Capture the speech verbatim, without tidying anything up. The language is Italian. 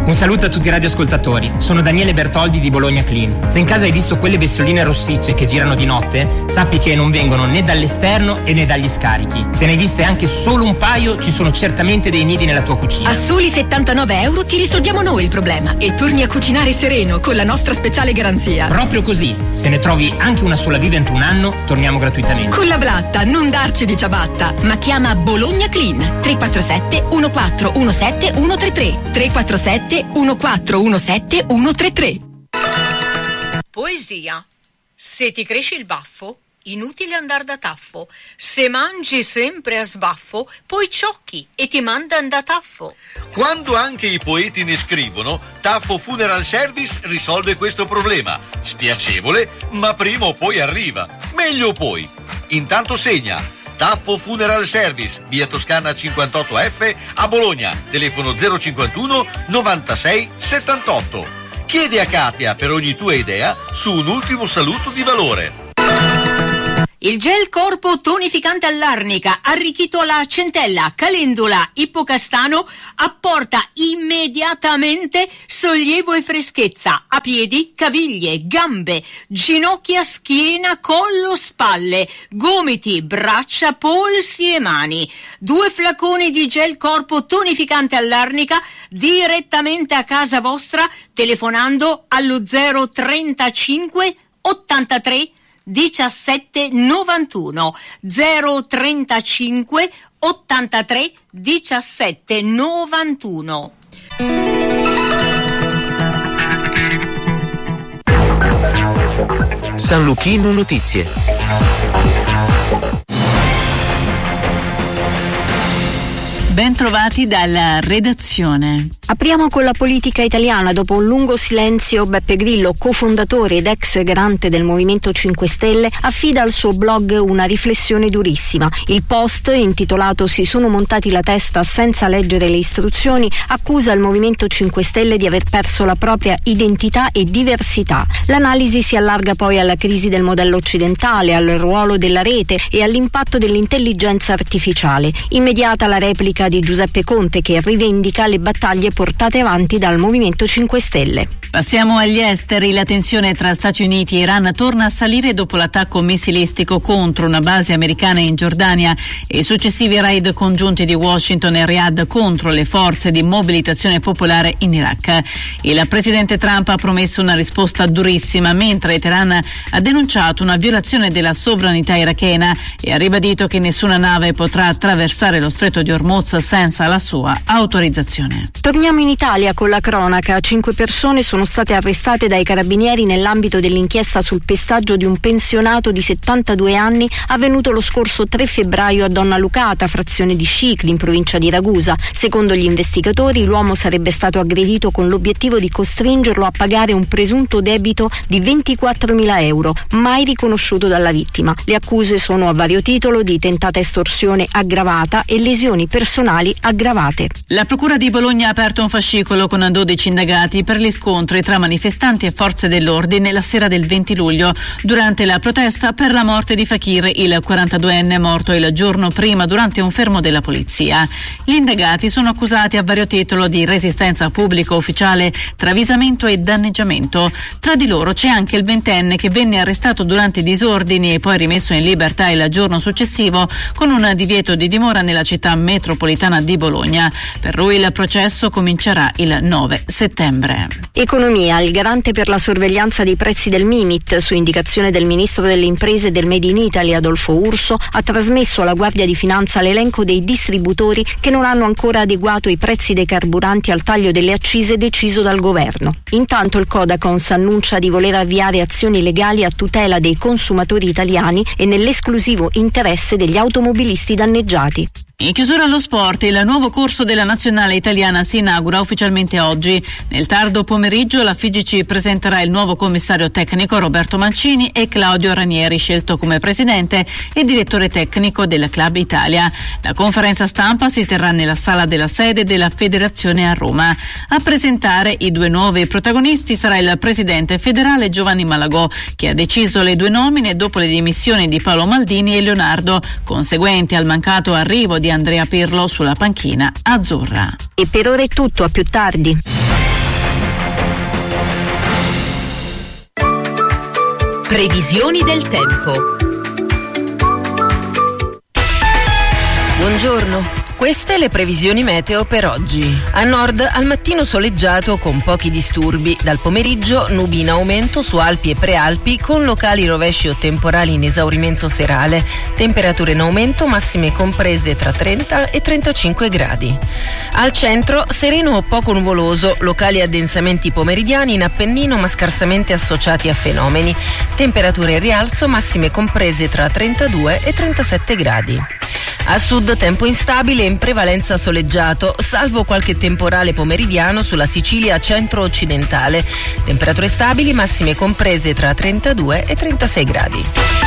Un saluto a tutti i radioascoltatori, sono Daniele Bertoldi di Bologna Clean. Se in casa hai visto quelle bestioline rossicce che girano di notte, sappi che non vengono né dall'esterno e né dagli scarichi. Se ne hai viste anche solo un paio, ci sono certamente dei nidi nella tua cucina. A soli settantanove euro ti risolviamo noi il problema e torni a cucinare sereno con la nostra speciale garanzia. Proprio così, se ne trovi anche una sola viva entro un anno, torniamo gratuitamente. Con la Blatta, non darci di ciabatta, ma chiama Bologna Clean tre quattro sette uno quattro uno sette uno tre tre tre quattro sette uno quattro uno sette uno tre tre. Poesia. Se ti cresce il baffo, inutile andar da taffo. Se mangi sempre a sbaffo, poi ciocchi e ti mandan da taffo. Quando anche i poeti ne scrivono, Taffo Funeral Service risolve questo problema. Spiacevole, ma prima o poi arriva. Meglio poi. Intanto segna Taffo Funeral Service, via Toscana cinquantotto F a Bologna, telefono zero cinquantuno novantasei settantotto. Chiedi a Katia per ogni tua idea su un ultimo saluto di valore. Il gel corpo tonificante all'arnica, arricchito alla centella, calendula, ippocastano, apporta immediatamente sollievo e freschezza a piedi, caviglie, gambe, ginocchia, schiena, collo, spalle, gomiti, braccia, polsi e mani. Due flaconi di gel corpo tonificante all'arnica direttamente a casa vostra telefonando allo zero trentacinque ottantatré diciassette novantuno zero trentacinque ottantatré diciassette novantuno. San Luchino Notizie. Ben trovati dalla redazione. Apriamo con la politica italiana. Dopo un lungo silenzio, Beppe Grillo, cofondatore ed ex garante del Movimento cinque Stelle, affida al suo blog una riflessione durissima. Il post, intitolato "Si sono montati la testa senza leggere le istruzioni", accusa il Movimento cinque Stelle di aver perso la propria identità e diversità. L'analisi si allarga poi alla crisi del modello occidentale, al ruolo della rete e all'impatto dell'intelligenza artificiale. Immediata la replica di Giuseppe Conte, che rivendica le battaglie portate avanti dal Movimento cinque Stelle. Passiamo agli esteri. La tensione tra Stati Uniti e Iran torna a salire dopo l'attacco missilistico contro una base americana in Giordania e i successivi raid congiunti di Washington e Riyadh contro le forze di mobilitazione popolare in Iraq. Il presidente Trump ha promesso una risposta durissima, mentre Teheran ha denunciato una violazione della sovranità irachena e ha ribadito che nessuna nave potrà attraversare lo stretto di Hormuz senza la sua autorizzazione. Torniamo in Italia con la cronaca. Cinque persone sono state arrestate dai carabinieri nell'ambito dell'inchiesta sul pestaggio di un pensionato di settantadue anni avvenuto lo scorso tre febbraio a Donna Lucata, frazione di Scicli, in provincia di Ragusa. Secondo gli investigatori, l'uomo sarebbe stato aggredito con l'obiettivo di costringerlo a pagare un presunto debito di ventiquattromila euro, mai riconosciuto dalla vittima. Le accuse sono a vario titolo di tentata estorsione aggravata e lesioni personali aggravate. La Procura di Bologna ha aperto un fascicolo con dodici indagati per gli scontri tra manifestanti e forze dell'ordine la sera del venti luglio durante la protesta per la morte di Fakir, il quarantaduenne morto il giorno prima durante un fermo della polizia. Gli indagati sono accusati a vario titolo di resistenza pubblica ufficiale, travisamento e danneggiamento. Tra di loro c'è anche il ventenne che venne arrestato durante i disordini e poi rimesso in libertà il giorno successivo con un divieto di dimora nella città metropolitana di Bologna. Per lui il processo comincerà il nove settembre. Economia. Il garante per la sorveglianza dei prezzi del Mimit, su indicazione del ministro delle imprese e del Made in Italy Adolfo Urso, ha trasmesso alla Guardia di Finanza l'elenco dei distributori che non hanno ancora adeguato i prezzi dei carburanti al taglio delle accise deciso dal governo. Intanto il Codacons annuncia di voler avviare azioni legali a tutela dei consumatori italiani e nell'esclusivo interesse degli automobilisti danneggiati. In chiusura allo sport, il nuovo corso della nazionale italiana si inaugura ufficialmente oggi. Nel tardo pomeriggio la F I G C presenterà il nuovo commissario tecnico Roberto Mancini e Claudio Ranieri, scelto come presidente e direttore tecnico del Club Italia. La conferenza stampa si terrà nella sala della sede della federazione a Roma. A presentare i due nuovi protagonisti sarà il presidente federale Giovanni Malagò, che ha deciso le due nomine dopo le dimissioni di Paolo Maldini e Leonardo, conseguenti al mancato arrivo di Andrea Pirlo sulla panchina azzurra. E per ora è tutto, a più tardi. Previsioni del tempo. Buongiorno. Queste le previsioni meteo per oggi. A nord al mattino soleggiato con pochi disturbi, dal pomeriggio nubi in aumento su Alpi e Prealpi con locali rovesci o temporali in esaurimento serale, temperature in aumento massime comprese tra trenta e trentacinque gradi. Al centro sereno o poco nuvoloso, locali addensamenti pomeridiani in Appennino ma scarsamente associati a fenomeni, temperature in rialzo massime comprese tra trentadue e trentasette gradi. A sud tempo instabile, in prevalenza soleggiato, salvo qualche temporale pomeridiano sulla Sicilia centro-occidentale. Temperature stabili, massime comprese tra trentadue e trentasei gradi.